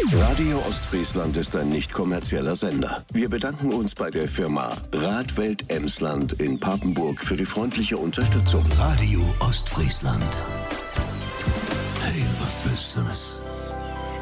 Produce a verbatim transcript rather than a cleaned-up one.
Radio Ostfriesland ist ein nicht kommerzieller Sender. Wir bedanken uns bei der Firma Radwelt Emsland in Papenburg für die freundliche Unterstützung. Radio Ostfriesland. Heel wat Besseres.